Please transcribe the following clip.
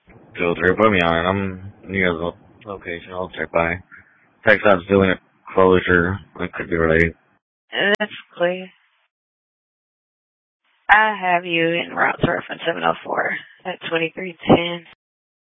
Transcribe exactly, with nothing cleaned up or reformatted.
Two three, put me on it. I'm near the location. I'll check by. TxDOT's doing a closure. It could be related. That's clear. I have you in route to reference seven oh four at twenty-three ten.